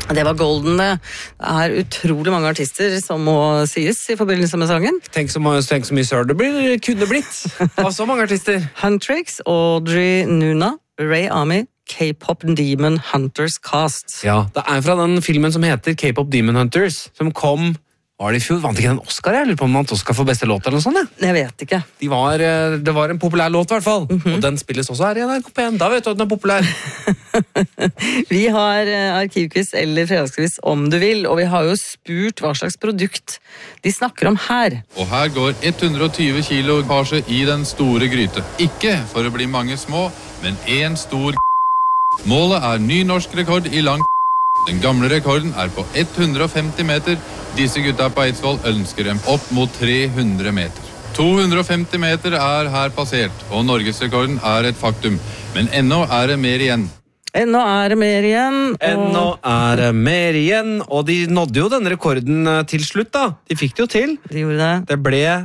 Det var golden, det. Det utrolig mange artister som må sies i forbindelse med sangen. Tenk så mye sør det kunne blitt av så mange artister. Huntrix, Audrey Nuna, Ray Ami, K-pop Demon Hunters Cast. Ja, det fra den filmen som heter K-pop Demon Hunters, som kom, var det i fjor? Vant ikke den Oscar? Jeg lurer på om han vant Oscar for beste låt eller noe sånt, ja? Jeg vet ikke. Det var en populær låt i hvert fall, og den spilles også her i NRK P1. Da vet du at den populær. Vi har arkivquiz eller fredagsquiz om du vil, og vi har jo spurt hva slags produkt de snakker om her. Og her går 120 kilo karse i den store gryte. Ikke for å bli mange små, men en stor. Målet ny norsk rekord i lang. Den gamle rekorden på 150 meter. Disse gutta på Eidsvoll ønsker dem opp mot 300 meter. 250 meter her passert, og norgesrekorden et faktum. Men ennå det mer igjen. Ennå det mer igjen. Ennå det mer igjen, og de nådde jo denne rekorden til slutt da. De fikk det jo til. De gjorde det.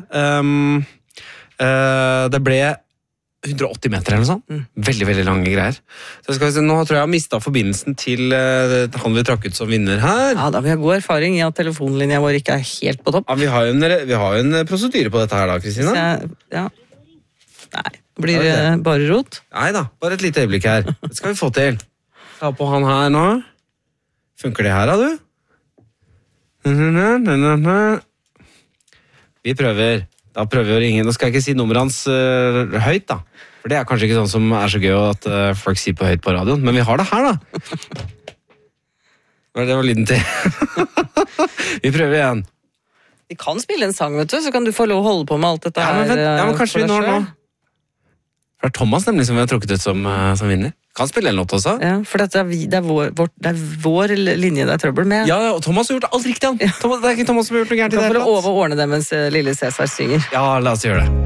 Det ble 180 meter eller noe sånt. Veldig, veldig lange greier. Så nå tror jeg har mistet forbindelsen til han vi trakk ut som vinner her. Ja, da vi har god erfaring i at telefonlinjen vår ikke helt på topp. Ja, vi har jo en prosedyre på dette her da, Kristina. Ja. Nei, blir det bare rot? Neida, bare et lite øyeblikk her. Det skal vi få til. Ta på han her nå. Funker det her da, du? Vi prøver. Da prøver vi å ringe. Nå skal jeg ikke si nummeret hans høyt da. For det kanskje ikke sånn som så gøy at folk sier på høyt på radioen. Men vi har det her da. Det var lyden til. Vi prøver igjen. Vi kan spille en sang, vet du, så kan du få lov å holde på med alt dette her. Ja, men kanskje vi når nå. Det Thomas nemlig som vi har trukket ut som vinner. Kan spille en låt også. Ja, for det vår linje det trøbbel med. Ja, og Thomas har gjort alt riktig. Det ikke Thomas som har gjort noe gærent i det. Da får du overordne det mens lille Cæsar synger. Ja, la oss gjøre det.